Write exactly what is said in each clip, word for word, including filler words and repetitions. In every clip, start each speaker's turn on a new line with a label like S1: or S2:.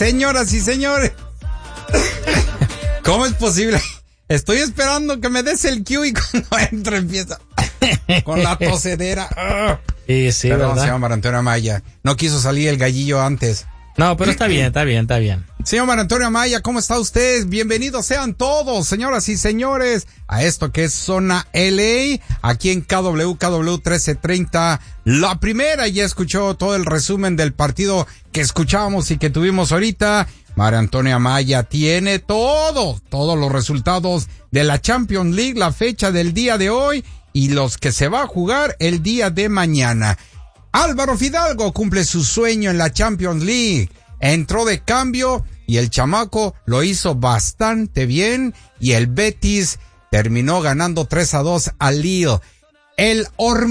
S1: Señoras y señores, ¿cómo es posible? Estoy esperando que me des el cue y cuando entro empieza con la tosedera.
S2: Sí, sí,
S1: Perdón,
S2: ¿verdad?
S1: señor Marantonio Amaya. No quiso salir el gallillo antes.
S2: No, pero está bien, está bien, está bien.
S1: Señor Marantonio Amaya, ¿cómo está usted? Bienvenidos sean todos, señoras y señores, a esto que es Zona L A, aquí en K W K W trece treinta, la primera. Ya escuchó todo el resumen del partido que escuchábamos y que tuvimos ahorita. Marantonio Amaya tiene todo, todos los resultados de la Champions League, la fecha del día de hoy y los que se va a jugar el día de mañana. Álvaro Fidalgo cumple su sueño en la Champions League. Entró de cambio y el chamaco lo hizo bastante bien y el Betis terminó ganando tres a dos al Lille. El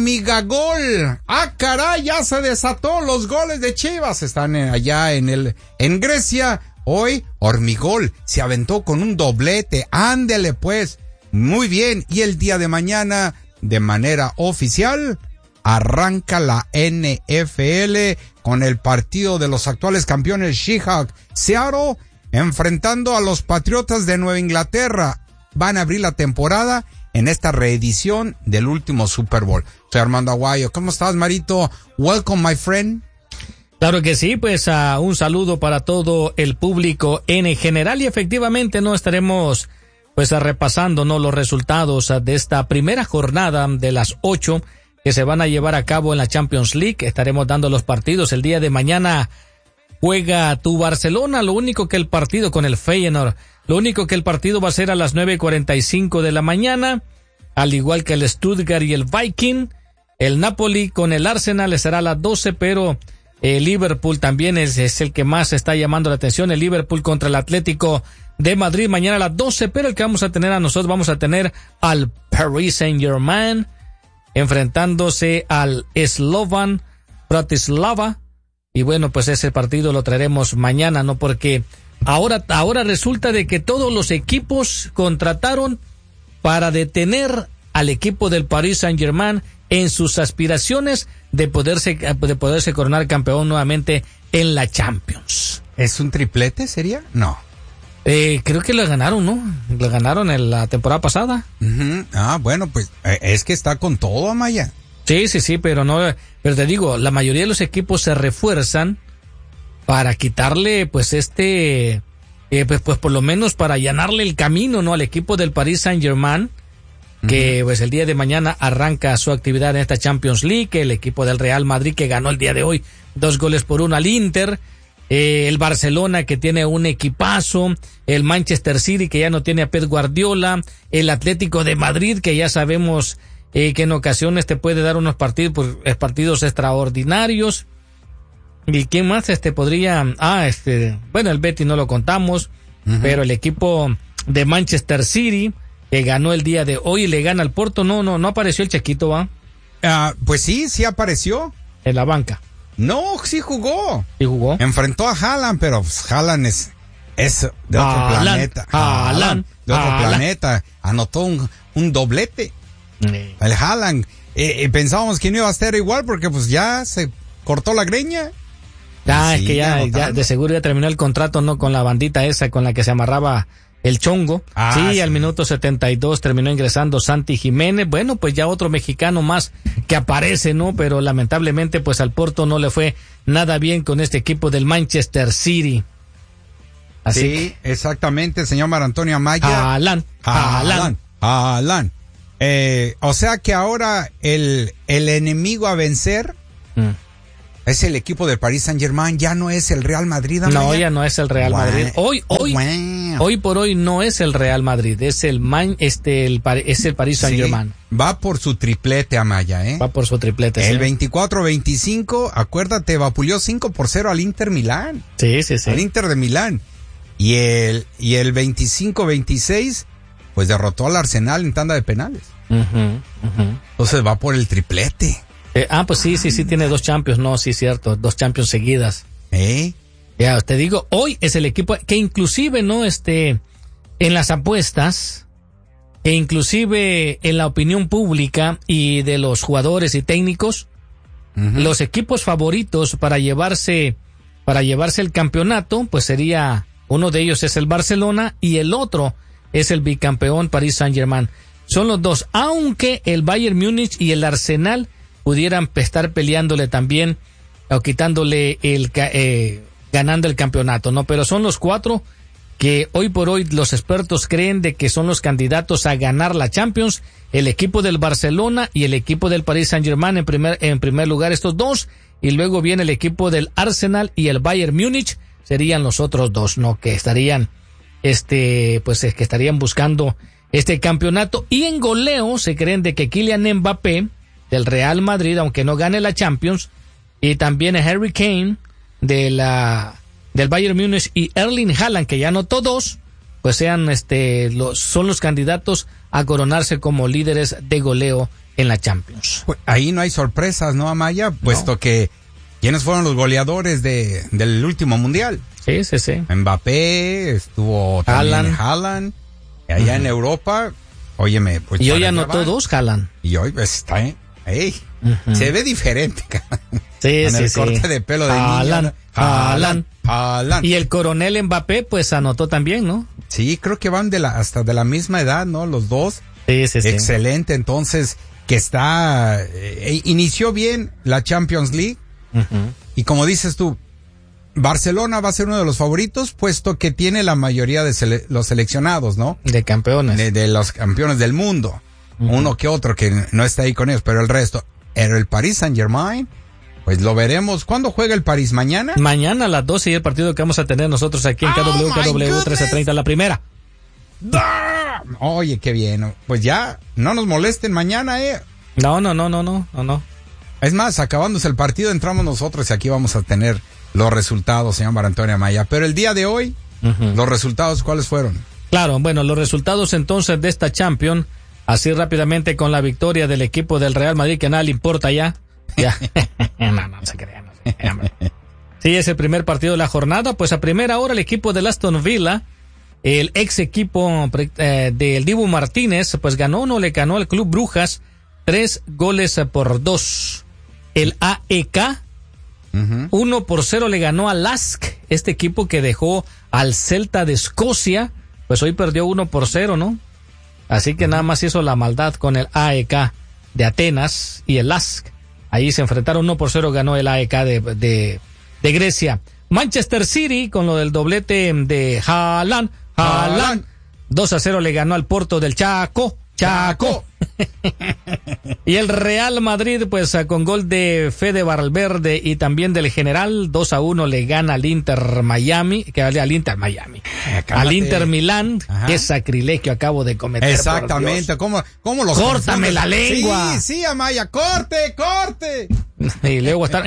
S1: hormigagol. ¡Ah, caray! Ya se desató. Los goles de Chivas están allá en el en Grecia. Hoy, Hormigol se aventó con un doblete. Ándele pues. Muy bien. Y el día de mañana, de manera oficial, arranca la N F L con el partido de los actuales campeones Seahawks Seattle enfrentando a los Patriotas de Nueva Inglaterra. Van a abrir la temporada en esta reedición del último Super Bowl. Soy Armando Aguayo. ¿Cómo estás, Marito? Welcome, my friend.
S2: Claro que sí, pues uh, un saludo para todo el público en general y efectivamente no estaremos pues uh, repasando no los resultados uh, de esta primera jornada de las ocho que se van a llevar a cabo en la Champions League. Estaremos dando los partidos. El día de mañana juega tu Barcelona, lo único que el partido con el Feyenoord, lo único que el partido va a ser a las nueve cuarenta y cinco de la mañana, al igual que el Stuttgart y el Viking. El Napoli con el Arsenal será a las doce, pero el Liverpool también es, es el que más está llamando la atención. El Liverpool contra el Atlético de Madrid mañana a las doce, pero el que vamos a tener a nosotros, vamos a tener al Paris Saint-Germain enfrentándose al Slovan Bratislava. Y bueno, pues ese partido lo traeremos mañana, ¿no? Porque ahora, ahora resulta de que todos los equipos contrataron para detener al equipo del Paris Saint-Germain en sus aspiraciones de poderse, de poderse coronar campeón nuevamente en la Champions.
S1: ¿Es un triplete, sería? No.
S2: Eh, creo que lo ganaron, ¿no? Lo ganaron en la temporada pasada.
S1: Uh-huh. Ah, bueno, pues eh, es que está con todo, Amaya.
S2: Sí, sí, sí, pero no, pero te digo, la mayoría de los equipos se refuerzan para quitarle, pues, este, eh, pues, pues, por lo menos para allanarle el camino, ¿no? Al equipo del Paris Saint-Germain, que, uh-huh, pues, el día de mañana arranca su actividad en esta Champions League. El equipo del Real Madrid, que ganó el día de hoy dos goles por uno al Inter. Eh, el Barcelona, que tiene un equipazo, el Manchester City, que ya no tiene a Pep Guardiola, el Atlético de Madrid, que ya sabemos eh, que en ocasiones te puede dar unos partidos, pues, partidos extraordinarios. ¿Y quién más este podría? Ah, este, bueno, el Betis no lo contamos, uh-huh, pero el equipo de Manchester City, que ganó el día de hoy y le gana al Porto, no, no, no apareció el Chequito, ¿va?
S1: Uh, pues sí, sí apareció.
S2: En la banca.
S1: No, sí jugó.
S2: Sí jugó.
S1: Enfrentó a Haaland, pero pues, Haaland es, es de otro
S2: Haaland,
S1: planeta.
S2: Haaland,
S1: Haaland, de otro
S2: Haaland.
S1: planeta. Anotó un, un doblete. Sí. El Haaland. Eh, eh, pensábamos que no iba a estar igual porque pues ya se cortó la greña.
S2: Ah, es que ya, ya de seguro ya terminó el contrato, ¿no? Con la bandita esa con la que se amarraba el chongo. Ah, sí, sí, al minuto setenta y dos terminó ingresando Santi Jiménez. Bueno, pues ya otro mexicano más que aparece, ¿no? Pero lamentablemente, pues al Porto no le fue nada bien con este equipo del Manchester City.
S1: Así sí, que... exactamente, señor Marantonio Amaya.
S2: Haaland, Haaland,
S1: Haaland. Eh, o sea que ahora el, el enemigo a vencer mm. es el equipo del Paris Saint-Germain, ya no es el Real Madrid. Amaya.
S2: No, ya no es el Real wow. Madrid. Hoy, hoy, wow. hoy por hoy no es el Real Madrid, es el Man, este, el, es el Paris Saint-Germain.
S1: Sí, va por su triplete, Amaya, ¿eh?
S2: Va por su triplete.
S1: El
S2: sí.
S1: veinticuatro veinticinco, acuérdate, vapuleó cinco por cero al Inter Milán.
S2: Sí, sí, sí.
S1: Al Inter de Milán. Y el, y el veinticinco veintiséis, pues derrotó al Arsenal en tanda de penales.
S2: Uh-huh, uh-huh.
S1: Entonces va por el triplete.
S2: Eh, ah, pues sí, sí, sí, tiene dos Champions, no, sí, cierto, dos Champions seguidas.
S1: ¿Eh?
S2: Ya, te digo, hoy es el equipo que inclusive, ¿no? Este, en las apuestas, e inclusive en la opinión pública y de los jugadores y técnicos, uh-huh, los equipos favoritos para llevarse, para llevarse el campeonato, pues sería, uno de ellos es el Barcelona y el otro es el bicampeón Paris Saint-Germain. Son los dos, aunque el Bayern Múnich y el Arsenal pudieran estar peleándole también o quitándole el eh, ganando el campeonato, ¿no? Pero son los cuatro que hoy por hoy los expertos creen de que son los candidatos a ganar la Champions, el equipo del Barcelona y el equipo del Paris Saint-Germain en primer en primer lugar, estos dos, y luego viene el equipo del Arsenal y el Bayern Múnich, serían los otros dos, ¿no? Que estarían este pues es que estarían buscando este campeonato. Y en goleo se creen de que Kylian Mbappé del Real Madrid, aunque no gane la Champions, y también Harry Kane de la del Bayern Múnich y Erling Haaland, que ya anotó dos, pues sean este los son los candidatos a coronarse como líderes de goleo en la Champions.
S1: Pues ahí no hay sorpresas, ¿no, Amaya? Puesto no. que ¿quiénes fueron los goleadores de del último mundial?
S2: Sí, sí, sí.
S1: Mbappé, estuvo también Haaland, Haaland y allá uh-huh. en Europa, óyeme, pues
S2: y hoy anotó dos Haaland.
S1: Y hoy pues está, ¿eh? Ey, uh-huh. se ve diferente,
S2: sí,
S1: con
S2: sí,
S1: el
S2: sí.
S1: corte de pelo de
S2: Haaland,
S1: niña.
S2: Haaland,
S1: Haaland.
S2: Y el coronel Mbappé pues anotó también, ¿no?
S1: Sí, creo que van de la hasta de la misma edad, ¿no? Los dos.
S2: Sí, sí, sí.
S1: Excelente, entonces que está eh, inició bien la Champions League. Uh-huh. Y como dices tú, Barcelona va a ser uno de los favoritos, puesto que tiene la mayoría de sele- los seleccionados, ¿no?
S2: De campeones.
S1: De, de los campeones del mundo. Uh-huh. Uno que otro que no está ahí con ellos, pero el resto. Pero el Paris Saint-Germain, pues lo veremos. ¿Cuándo juega el París? ¿Mañana?
S2: Mañana a las doce y el partido que vamos a tener nosotros aquí en
S1: oh
S2: K W K W trece treinta, la primera.
S1: ¡Ah! Oye, qué bien. Pues ya, no nos molesten mañana, eh.
S2: No, no, no, no, no, no, no.
S1: Es más, acabándose el partido, entramos nosotros y aquí vamos a tener los resultados, señor Mar Antonio Amaya. Pero el día de hoy, uh-huh. los resultados, ¿cuáles fueron?
S2: Claro, bueno, los resultados entonces de esta Champions, así rápidamente con la victoria del equipo del Real Madrid, que nada le importa ya. Ya. no, no se crea, no se crea. Sí, es el primer partido de la jornada. Pues a primera hora el equipo del Aston Villa, el ex equipo eh, del Dibu Martínez, pues ganó, no le ganó al Club Brujas tres goles por dos. El A E K, uh-huh. uno por cero le ganó al Lask, este equipo que dejó al Celta de Escocia, pues hoy perdió uno por cero, ¿no? Así que uh-huh. nada más hizo la maldad con el A E K de Atenas y el Lask. Ahí se enfrentaron, uno por cero ganó el A E K de, de, de Grecia. Manchester City, con lo del doblete de Haaland, Haaland, dos a cero le ganó al Porto del Chaco, Chaco. Y el Real Madrid, pues con gol de Fede Valverde y también del General, dos a uno le gana al Inter Miami, que vale al Inter Miami, Acábate. al Inter Milán. Ajá. Qué sacrilegio acabo de cometer.
S1: Exactamente, ¿cómo, cómo los
S2: Córtame confundes? La lengua.
S1: Sí, sí, Amaya, corte, corte.
S2: Y luego está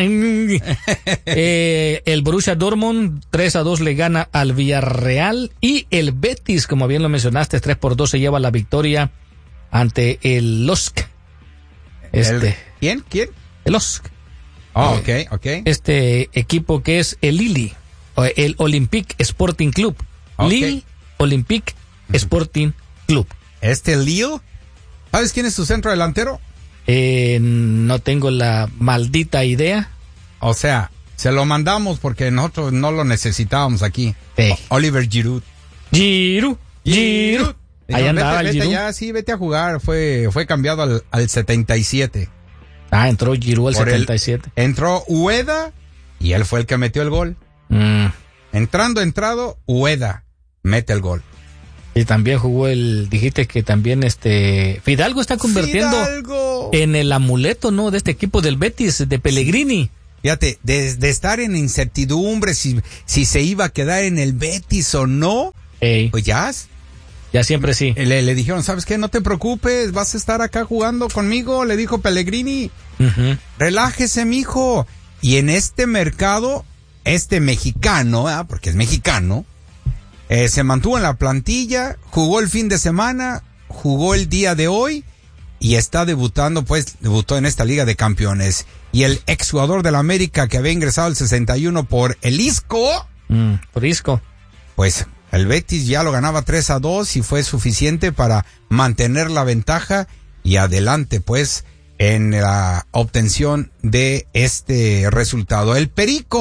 S2: eh, el Borussia Dortmund tres a dos le gana al Villarreal y el Betis, como bien lo mencionaste, tres por dos se lleva la victoria ante el L O S C. Este.
S1: ¿El, ¿Quién? ¿Quién?
S2: El L O S C.
S1: Oh, eh, ok, ok.
S2: Este equipo que es el Lille, el Olympique Sporting Club. Okay. Lille Olympique uh-huh. Sporting Club.
S1: ¿Este Lille? ¿Sabes quién es su centro delantero?
S2: Eh, no tengo la maldita idea.
S1: O sea, se lo mandamos porque nosotros no lo necesitábamos aquí.
S2: Sí.
S1: Oliver Giroud.
S2: Giroud. Giroud. Ahí andaba
S1: vete,
S2: el
S1: vete ya, sí, vete a jugar. Fue, fue cambiado al, al setenta y siete.
S2: Ah, entró Giroud al
S1: Por
S2: setenta y siete.
S1: El, entró Ueda y él fue el que metió el gol.
S2: Mm.
S1: Entrando, entrado, Ueda mete el gol.
S2: Y también jugó el, dijiste que también este, Fidalgo está convirtiendo
S1: Fidalgo.
S2: en el amuleto, ¿no? De este equipo del Betis, de Pellegrini.
S1: Fíjate, de, de estar en incertidumbre si, si se iba a quedar en el Betis o no,
S2: Ey.
S1: pues ya.
S2: Ya siempre sí.
S1: Le, le dijeron, ¿sabes qué? No te preocupes, vas a estar acá jugando conmigo, le dijo Pellegrini.
S2: Uh-huh.
S1: Relájese, mijo. Y en este mercado, este mexicano, ¿eh? Porque es mexicano, eh, se mantuvo en la plantilla, jugó el fin de semana, jugó el día de hoy y está debutando, pues, debutó en esta Liga de Campeones. Y el exjugador del América que había ingresado el sesenta y uno por el Isco,
S2: mm, por Isco,
S1: pues el Betis ya lo ganaba tres a dos y fue suficiente para mantener la ventaja y adelante, pues, en la obtención de este resultado. El Perico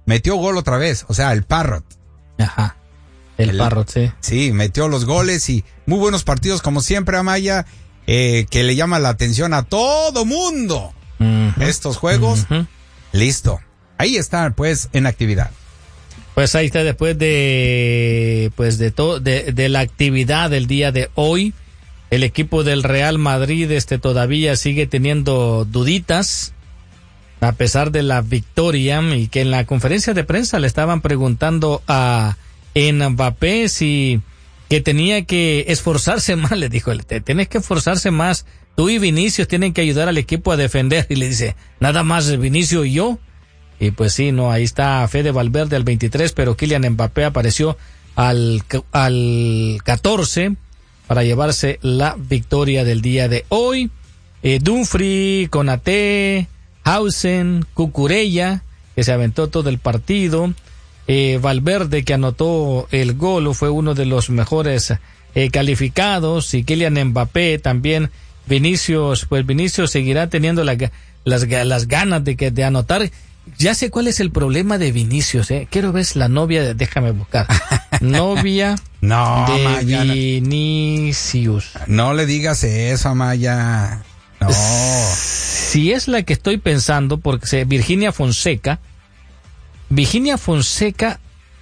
S1: metió gol otra vez, o sea, el Parrot.
S2: Ajá. El, el Parrot, sí.
S1: Sí, metió los goles y muy buenos partidos como siempre, Amaya, eh, que le llama la atención a todo mundo. Uh-huh. Estos juegos, uh-huh. Listo. Ahí está, pues, en actividad.
S2: Pues ahí está, después de, pues de todo, de, de la actividad del día de hoy, el equipo del Real Madrid, este, todavía sigue teniendo duditas, a pesar de la victoria, y que en la conferencia de prensa le estaban preguntando a Mbappé si que tenía que esforzarse más, le dijo, tienes que esforzarse más, tú y Vinicius tienen que ayudar al equipo a defender, y le dice, nada más Vinicius y yo. Y pues sí, no, ahí está Fede Valverde al veintitrés, pero Kylian Mbappé apareció al, al catorce para llevarse la victoria del día de hoy. Eh, Dumfries, Konaté, Hausen, Cucurella, que se aventó todo el partido. Eh, Valverde, que anotó el gol, fue uno de los mejores eh, calificados. Y Kylian Mbappé también. Vinicius, pues Vinicius seguirá teniendo la, las, las ganas de, que, de anotar. Ya sé cuál es el problema de Vinicius, ¿eh? Quiero ver la novia, déjame buscar. Novia
S1: no,
S2: de
S1: Amaya,
S2: Vinicius.
S1: No le digas eso, Amaya. No.
S2: Si es la que estoy pensando, porque Virginia Fonseca, Virginia Fonseca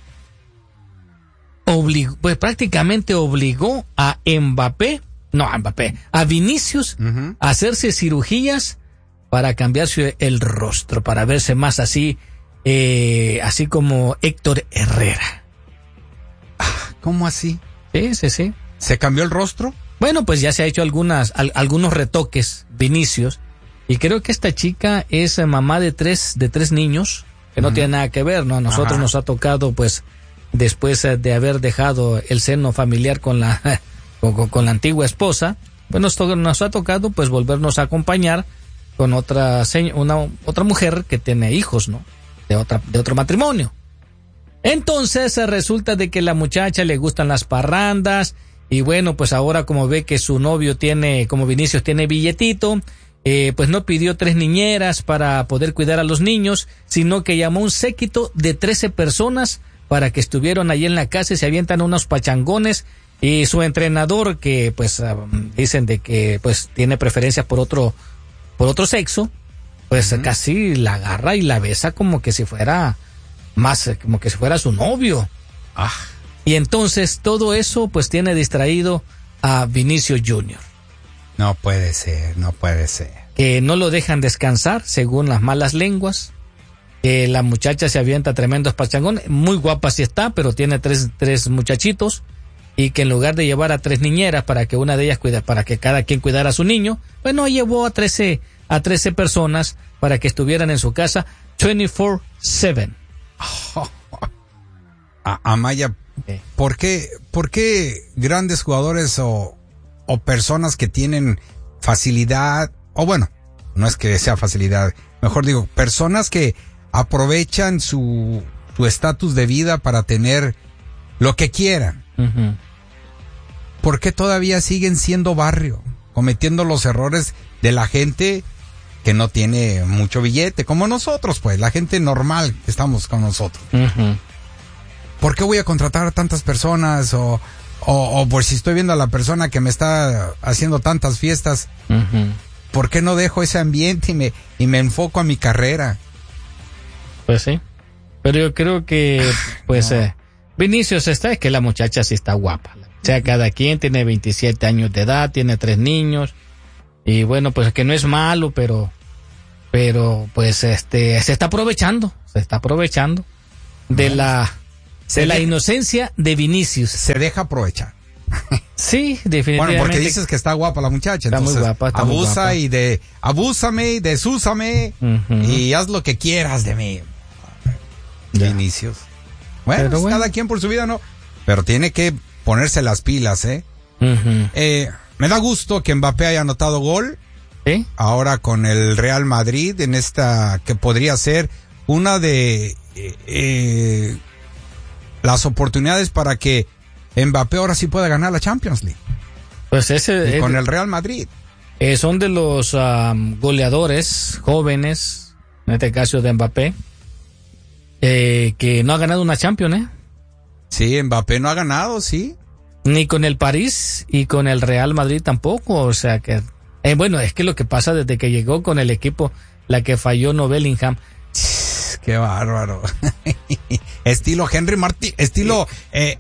S2: obligó, pues prácticamente obligó a Mbappé, no a Mbappé, a Vinicius uh-huh. a hacerse cirugías para cambiarse el rostro, para verse más así, eh, así como Héctor Herrera.
S1: ¿Cómo así?
S2: Sí, sí, sí.
S1: ¿Se cambió el rostro?
S2: Bueno, pues ya se ha hecho algunas, al, algunos retoques, Vinicius, y creo que esta chica es mamá de tres, de tres niños, que no uh-huh. tiene nada que ver, ¿no? A nosotros Ajá. nos ha tocado, pues, después de haber dejado el seno familiar con la, con, con la antigua esposa, pues nos, to- nos ha tocado, pues, volvernos a acompañar con otra una otra mujer que tiene hijos, ¿no? De otra de otro matrimonio. Entonces resulta de que la muchacha le gustan las parrandas y bueno, pues ahora como ve que su novio tiene, como Vinicius tiene billetito, eh, pues no pidió tres niñeras para poder cuidar a los niños, sino que llamó un séquito de trece personas para que estuvieran ahí en la casa y se avientan unos pachangones. Y su entrenador, que pues um, dicen de que pues tiene preferencia por otro por otro sexo, pues uh-huh. casi la agarra y la besa como que si fuera más, como que si fuera su novio. Ah. Y entonces todo eso pues tiene distraído a Vinicius Junior
S1: No puede ser, no puede ser.
S2: Que no lo dejan descansar, según las malas lenguas. Que la muchacha se avienta tremendos pachangones, muy guapa sí está, pero tiene tres, tres muchachitos. Y que en lugar de llevar a tres niñeras para que una de ellas cuida, para que cada quien cuidara a su niño, pues no, llevó a trece, a trece personas para que estuvieran en su casa veinticuatro siete.
S1: Oh, a, Amaya, okay. ¿por qué, por qué grandes jugadores o, o personas que tienen facilidad, o bueno, no es que sea facilidad, mejor digo, personas que aprovechan su, su estatus de vida para tener lo que quieran? Uh-huh. ¿Por qué todavía siguen siendo barrio, cometiendo los errores de la gente que no tiene mucho billete, como nosotros, pues, la gente normal que estamos con nosotros? Uh-huh. ¿Por qué voy a contratar a tantas personas? O, o, o por si estoy viendo a la persona que me está haciendo tantas fiestas, uh-huh. ¿por qué no dejo ese ambiente y me, y me enfoco a mi carrera?
S2: Pues sí, pero yo creo que, pues, no. eh, Vinicius está, es que la muchacha sí está guapa. O sea, cada quien tiene veintisiete años de edad, tiene tres niños. Y bueno, pues que no es malo, pero, pero pues este, se está aprovechando, se está aprovechando de bueno, la, de de la inocencia de Vinicius.
S1: Se deja aprovechar.
S2: Sí, definitivamente.
S1: Bueno, porque dices que está guapa la muchacha.
S2: Está
S1: entonces,
S2: muy guapa, está
S1: abusa
S2: muy guapa.
S1: y de, abúsame y desúsame uh-huh. y haz lo que quieras de mí. Ya. Vinicius. Bueno, pues bueno, cada quien por su vida, ¿no? Pero tiene que ponerse las pilas, ¿eh? Uh-huh. Eh, me da gusto que Mbappé haya anotado gol.
S2: ¿Sí?
S1: Ahora con el Real Madrid en esta que podría ser una de eh, eh, las oportunidades para que Mbappé ahora sí pueda ganar la Champions League.
S2: Pues ese
S1: y con eh, el Real Madrid.
S2: Eh, son de los um, goleadores jóvenes, en este caso de Mbappé. Eh, que no ha ganado una Champions, ¿eh?
S1: Sí, Mbappé no ha ganado, sí.
S2: Ni con el París y con el Real Madrid tampoco, o sea que... Eh, bueno, es que lo que pasa desde que llegó con el equipo, la que falló no Bellingham.
S1: Qué bárbaro. Estilo Henry Martín, estilo eh,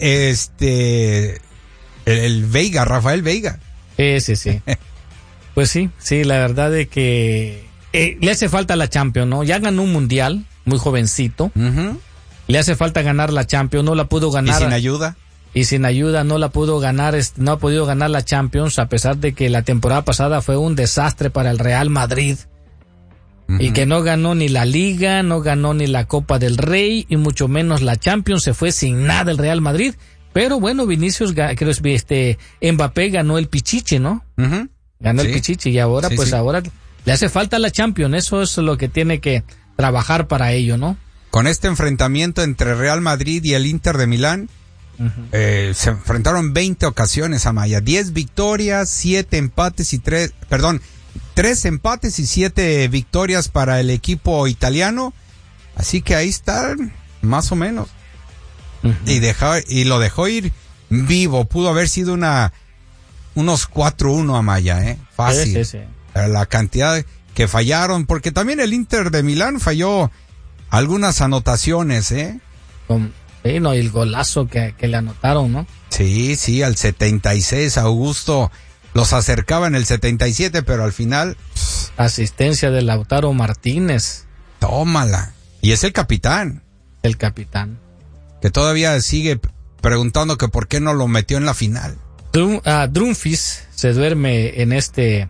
S1: este el, el Veiga, Rafael Veiga.
S2: Sí, sí, sí. Pues sí, sí, la verdad es que eh, le hace falta la Champions, ¿no? Ya ganó un mundial, muy jovencito.
S1: Uh-huh.
S2: Le hace falta ganar la Champions, no la pudo ganar.
S1: ¿Y sin ayuda?
S2: Y sin ayuda no la pudo ganar, no ha podido ganar la Champions, a pesar de que la temporada pasada fue un desastre para el Real Madrid. Uh-huh. Y que no ganó ni la Liga, no ganó ni la Copa del Rey, y mucho menos la Champions, se fue sin nada el Real Madrid. Pero bueno, Vinicius, creo que este, Mbappé ganó el Pichichi, ¿no?
S1: Uh-huh.
S2: Ganó
S1: sí.
S2: el Pichichi y ahora, sí, pues sí. ahora le hace falta la Champions, eso es lo que tiene que trabajar para ello, ¿no?
S1: Con este enfrentamiento entre Real Madrid y el Inter de Milán, uh-huh. eh, se enfrentaron veinte ocasiones, Amaya, diez victorias, siete empates y tres, perdón, tres empates y siete victorias para el equipo italiano, así que ahí están, más o menos. Uh-huh. Y dejó, y lo dejó ir vivo, pudo haber sido una, unos cuatro uno, Amaya, eh, fácil.
S2: Sí, sí, sí.
S1: La cantidad que fallaron, porque también el Inter de Milán falló algunas anotaciones, ¿eh?
S2: Con, sí, no, y el golazo que, que le anotaron, ¿no?
S1: Sí, sí, al setenta y seis, Augusto los acercaba en el setenta y siete, pero al final...
S2: Asistencia de Lautaro Martínez.
S1: Tómala. Y es el capitán.
S2: El capitán.
S1: Que todavía sigue preguntando que por qué no lo metió en la final.
S2: Drum, uh, Dumfries se duerme en este...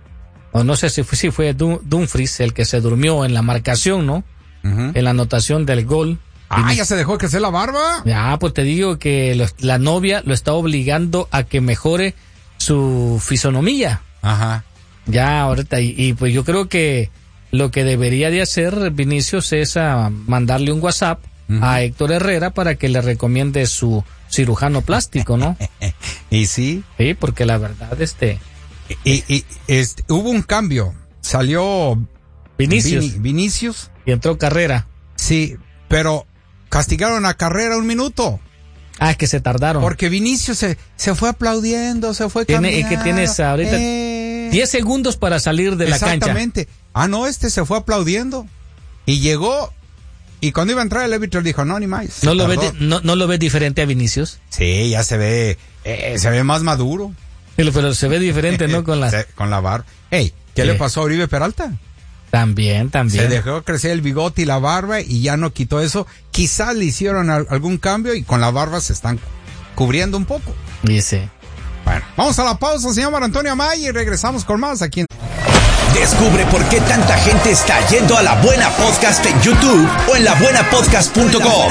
S2: O no sé si fue, si fue Dumfries el que se durmió en la marcación, ¿no? Uh-huh. En la anotación del gol.
S1: Ah, ¿ya se dejó crecer la barba?
S2: Ya, pues te digo que lo, la novia lo está obligando a que mejore su fisonomía.
S1: Ajá.
S2: Ya, ahorita, y, y pues yo creo que lo que debería de hacer Vinicius es a mandarle un WhatsApp uh-huh. a Héctor Herrera para que le recomiende su cirujano plástico, ¿no?
S1: ¿Y sí?
S2: Sí, porque la verdad, este...
S1: Y, y este, hubo un cambio. Salió
S2: Vinicius.
S1: Vin, Vinicius.
S2: Y entró Carrera.
S1: Sí, pero castigaron a Carrera un minuto.
S2: Ah, es que se tardaron.
S1: Porque Vinicius se, se fue aplaudiendo, se fue
S2: Tiene,
S1: caminando.
S2: Es que tienes ahorita
S1: eh...
S2: diez segundos para salir de la cancha.
S1: Exactamente. Ah, no, este se fue aplaudiendo. Y llegó, y cuando iba a entrar el árbitro dijo, no, ni más.
S2: ¿No lo, ves, no, ¿No lo ves diferente a Vinicius?
S1: Sí, ya se ve, eh, se ve más maduro.
S2: Pero se ve diferente, ¿no? Con la...
S1: Con la barba. Ey, ¿qué sí. le pasó a Oribe Peralta?
S2: También, también.
S1: Se dejó crecer el bigote y la barba y ya no quitó eso. Quizás le hicieron algún cambio y con la barba se están cubriendo un poco.
S2: Dice.
S1: Bueno, vamos a la pausa, señor Mar Antonio Amaya, y regresamos con más aquí en...
S3: Descubre por qué tanta gente está yendo a La Buena Podcast en YouTube o en la buena podcast punto com.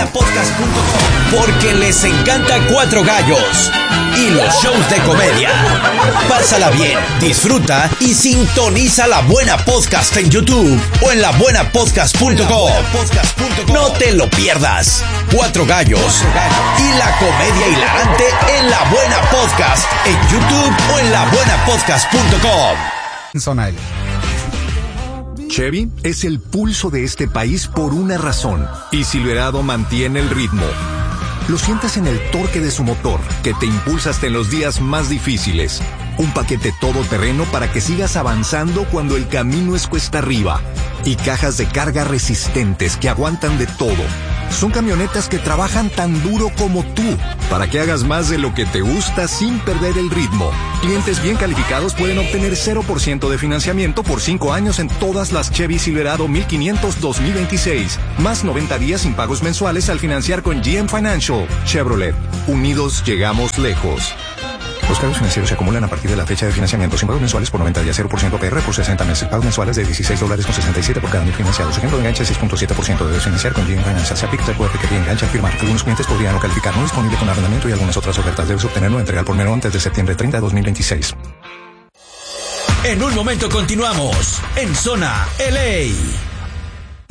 S3: Porque les encanta Cuatro Gallos y los shows de comedia. Pásala bien, disfruta y sintoniza La Buena Podcast en YouTube o en la buena podcast punto com. No te lo pierdas. Cuatro Gallos y la comedia hilarante en La Buena Podcast en YouTube o en la buena podcast punto com.
S1: Zona L.
S4: Chevy es el pulso de este país por una razón, y Silverado mantiene el ritmo. Lo sientes en el torque de su motor, que te impulsa hasta en los días más difíciles. Un paquete todoterreno para que sigas avanzando cuando el camino es cuesta arriba. Y cajas de carga resistentes que aguantan de todo. Son camionetas que trabajan tan duro como tú, para que hagas más de lo que te gusta sin perder el ritmo. Clientes bien calificados pueden obtener cero por ciento de financiamiento por cinco años en todas las Chevy Silverado mil quinientos dos mil veintiséis, más noventa días sin pagos mensuales al financiar con G M Financial. Chevrolet, unidos llegamos lejos. Los cargos financieros se acumulan a partir de la fecha de financiamiento sin pagos mensuales por noventa días, cero por ciento A P R por sesenta meses. Pagos mensuales de dieciséis dólares con sesenta y siete por cada mil financiados. Ejemplo de enganche seis punto siete por ciento. Debes financiar con G M Financial. Se aplica el que engancha al firmar. Algunos clientes podrían no calificar. No disponible con arrendamiento y algunas otras ofertas. Debes obtenerlo o entregar por mero antes de septiembre treinta de dos mil veintiséis.
S3: En un momento continuamos en Zona L A.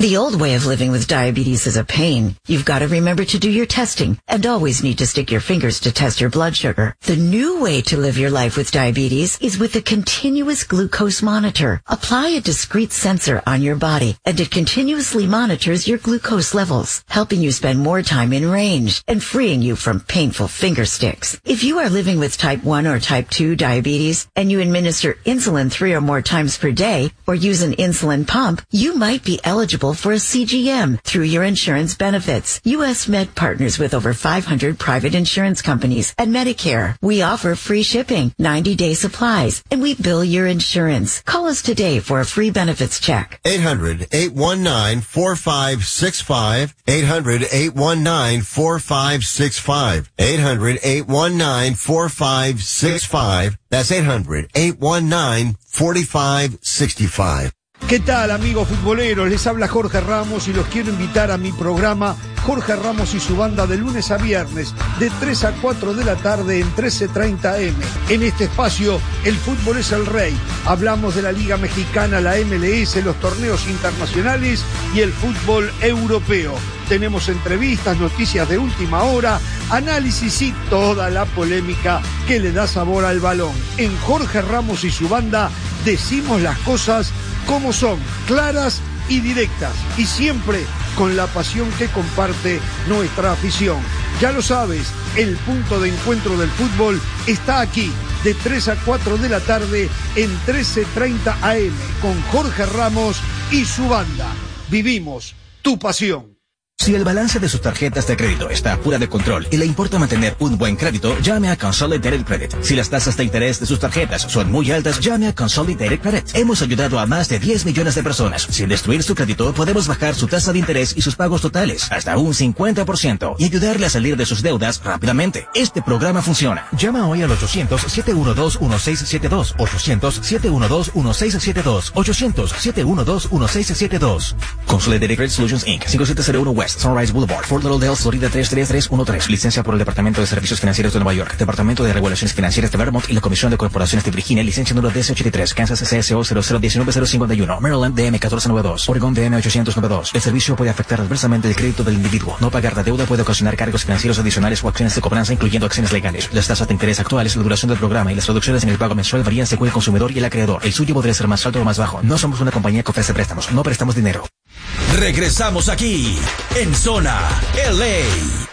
S5: The old way of living with diabetes is a pain. You've got to remember to do your testing and always need to stick your fingers to test your blood sugar. The new way to live your life with diabetes is with a continuous glucose monitor. Apply a discrete sensor on your body and it continuously monitors your glucose levels, helping you spend more time in range and freeing you from painful finger sticks. If you are living with type one or type two diabetes and you administer insulin three or more times per day or use an insulin pump, you might be eligible for a C G M through your insurance benefits. U S Med partners with over five hundred private insurance companies and Medicare. We offer free shipping, ninety day supplies, and we bill your insurance. Call us today for a free benefits check.
S6: eight hundred, eight one nine, four five six five. eight hundred, eight one nine, four five six five. eight hundred, eight one nine, four five six five. That's eight hundred, eight one nine, four five six five.
S7: ¿Qué tal, amigos futboleros? Les habla Jorge Ramos y los quiero invitar a mi programa Jorge Ramos y su banda de lunes a viernes de tres a cuatro de la tarde en trece treinta eme. En este espacio, el fútbol es el rey. Hablamos de la Liga Mexicana, la eme ele ese, los torneos internacionales y el fútbol europeo. Tenemos entrevistas, noticias de última hora, análisis y toda la polémica que le da sabor al balón. En Jorge Ramos y su banda decimos las cosas como son, claras y directas, y siempre con la pasión que comparte nuestra afición. Ya lo sabes, el punto de encuentro del fútbol está aquí, de tres a cuatro de la tarde en trece treinta a eme, con Jorge Ramos y su banda. Vivimos tu pasión.
S8: Si el balance de sus tarjetas de crédito está fuera de control y le importa mantener un buen crédito, llame a Consolidated Credit. Si las tasas de interés de sus tarjetas son muy altas, llame a Consolidated Credit. Hemos ayudado a más de diez millones de personas. Sin destruir su crédito, podemos bajar su tasa de interés y sus pagos totales hasta un cincuenta por ciento y ayudarle a salir de sus deudas rápidamente. Este programa funciona. Llama hoy al ochocientos, siete uno dos, uno seis siete dos, ochocientos, siete uno dos, uno seis siete dos, ochocientos, siete uno dos, uno seis siete dos. Consolidated Credit Solutions incorporated. cinco siete cero uno West Sunrise Boulevard, Fort Lauderdale, Florida tres tres tres uno tres. Licencia por el Departamento de Servicios Financieros de Nueva York, Departamento de Regulaciones Financieras de Vermont y la Comisión de Corporaciones de Virginia. Licencia número D C ochenta y tres. Kansas C S O cero cero uno nueve cero cinco uno. Maryland D M catorce noventa y dos. Oregon D M ochocientos noventa y dos. El servicio puede afectar adversamente el crédito del individuo. No pagar la deuda puede ocasionar cargos financieros adicionales o acciones de cobranza, incluyendo acciones legales. Las tasas de interés actuales, la duración del programa y las reducciones en el pago mensual varían según el consumidor y el acreedor. El suyo podría ser más alto o más bajo. No somos una compañía que ofrece préstamos. No prestamos dinero.
S3: Regresamos aquí en Zona L A.